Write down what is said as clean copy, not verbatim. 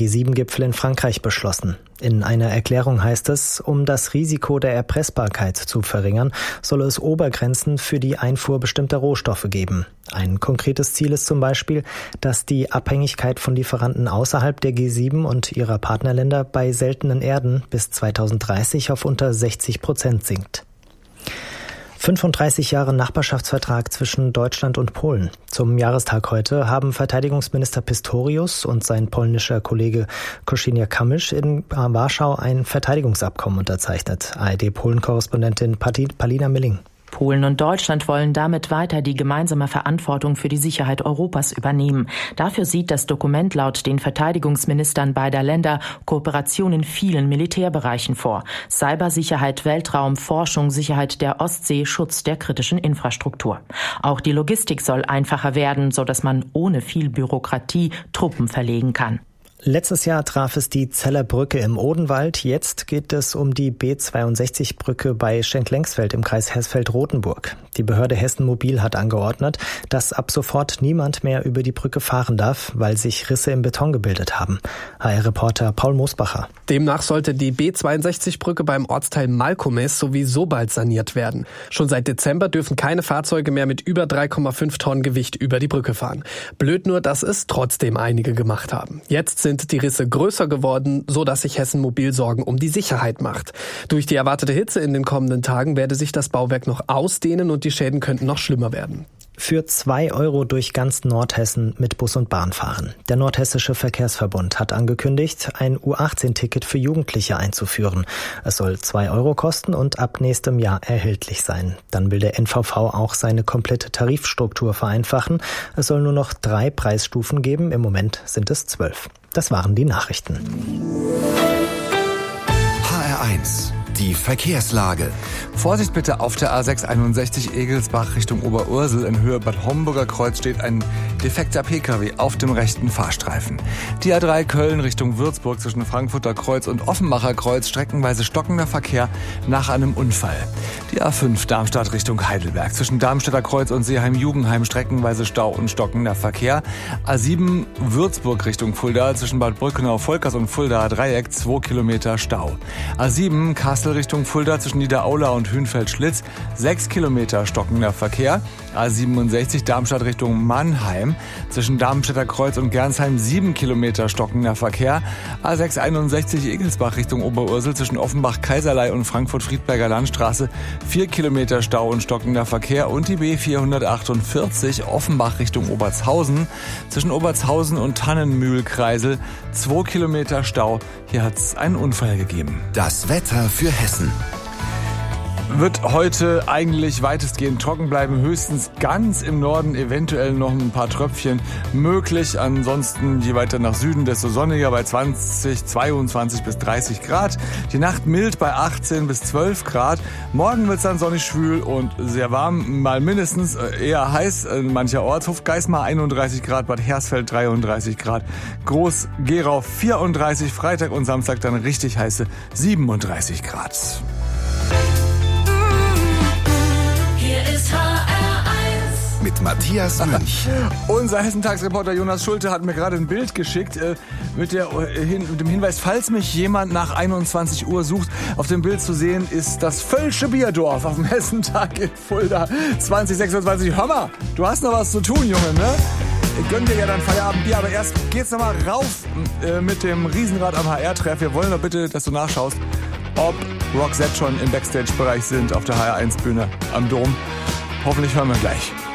G7-Gipfel in Frankreich beschlossen. In einer Erklärung heißt es, um das Risiko der Erpressbarkeit zu verringern, solle es Obergrenzen für die Einfuhr bestimmter Rohstoffe geben. Ein konkretes Ziel ist zum Beispiel, dass die Abhängigkeit von Lieferanten außerhalb der G7 und ihrer Partnerländer bei seltenen Erden bis 2030 auf unter 60% sinkt. 35 Jahre Nachbarschaftsvertrag zwischen Deutschland und Polen. Zum Jahrestag heute haben Verteidigungsminister Pistorius und sein polnischer Kollege Kosiniak-Kamysz in Warschau ein Verteidigungsabkommen unterzeichnet. ARD-Polen-Korrespondentin Palina Milling. Polen und Deutschland wollen damit weiter die gemeinsame Verantwortung für die Sicherheit Europas übernehmen. Dafür sieht das Dokument laut den Verteidigungsministern beider Länder Kooperation in vielen Militärbereichen vor. Cybersicherheit, Weltraum, Forschung, Sicherheit der Ostsee, Schutz der kritischen Infrastruktur. Auch die Logistik soll einfacher werden, sodass man ohne viel Bürokratie Truppen verlegen kann. Letztes Jahr traf es die Zeller Brücke im Odenwald. Jetzt geht es um die B62-Brücke bei Schenk-Lengsfeld im Kreis Hersfeld-Rotenburg. Die Behörde Hessen Mobil hat angeordnet, dass ab sofort niemand mehr über die Brücke fahren darf, weil sich Risse im Beton gebildet haben. HR-Reporter Paul Mosbacher. Demnach sollte die B62-Brücke beim Ortsteil Malkomes sowieso bald saniert werden. Schon seit Dezember dürfen keine Fahrzeuge mehr mit über 3,5 Tonnen Gewicht über die Brücke fahren. Blöd nur, dass es trotzdem einige gemacht haben. Jetzt sind die Risse größer geworden, so dass sich Hessen Mobil Sorgen um die Sicherheit macht. Durch die erwartete Hitze in den kommenden Tagen werde sich das Bauwerk noch ausdehnen und die Schäden könnten noch schlimmer werden. Für 2 € durch ganz Nordhessen mit Bus und Bahn fahren. Der Nordhessische Verkehrsverbund hat angekündigt, ein U18-Ticket für Jugendliche einzuführen. Es soll 2 € kosten und ab nächstem Jahr erhältlich sein. Dann will der NVV auch seine komplette Tarifstruktur vereinfachen. Es soll nur noch 3 Preisstufen geben. Im Moment sind es 12. Das waren die Nachrichten. HR1, die Verkehrslage. Vorsicht bitte auf der A661 Egelsbach Richtung Oberursel. In Höhe Bad Homburger Kreuz steht ein defekter Pkw auf dem rechten Fahrstreifen. Die A3 Köln Richtung Würzburg zwischen Frankfurter Kreuz und Offenbacher Kreuz streckenweise stockender Verkehr nach einem Unfall. Die A5 Darmstadt Richtung Heidelberg zwischen Darmstädter Kreuz und Seeheim-Jugendheim streckenweise Stau und stockender Verkehr. A7 Würzburg Richtung Fulda zwischen Bad Brückenau-Volkers und Fulda Dreieck 2 Kilometer Stau. A7 Kassel Richtung Fulda zwischen Niederaula und Hünfeld-Schlitz 6 Kilometer stockender Verkehr. A67 Darmstadt Richtung Mannheim zwischen Darmstädter Kreuz und Gernsheim 7 Kilometer stockender Verkehr. A661 Egelsbach Richtung Oberursel zwischen Offenbach-Kaiserlei und Frankfurt-Friedberger Landstraße 4 Kilometer Stau und stockender Verkehr. Und die B448 Offenbach Richtung Obertshausen zwischen Obertshausen und Tannenmühl-Kreisel 2 Kilometer Stau. Hier hat es einen Unfall gegeben. Das Wetter für Hessen. Wird heute eigentlich weitestgehend trocken bleiben, höchstens ganz im Norden eventuell noch ein paar Tröpfchen möglich. Ansonsten je weiter nach Süden, desto sonniger bei 20, 22 bis 30 Grad. Die Nacht mild bei 18 bis 12 Grad. Morgen wird es dann sonnig schwül und sehr warm, mal mindestens eher heiß mancherorts. Hofgeismar 31 Grad, Bad Hersfeld 33 Grad, Groß-Gerau 34, Freitag und Samstag dann richtig heiße 37 Grad. Mit Matthias Münch. Unser Hessentagsreporter Jonas Schulte hat mir gerade ein Bild geschickt mit dem Hinweis, falls mich jemand nach 21 Uhr sucht. Auf dem Bild zu sehen ist das Völsche Bierdorf auf dem Hessentag in Fulda 2026. Hör mal, du hast noch was zu tun, Junge, ne? Ich gönn dir ja dann Feierabendbier, aber erst geht's nochmal rauf mit dem Riesenrad am HR-Treff. Wir wollen doch bitte, dass du nachschaust, ob Roxette schon im Backstage-Bereich sind auf der HR1-Bühne am Dom. Hoffentlich hören wir gleich.